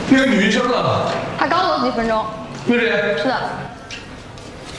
那个女生啊， 他刚走几分钟。 瑞丽， 是的。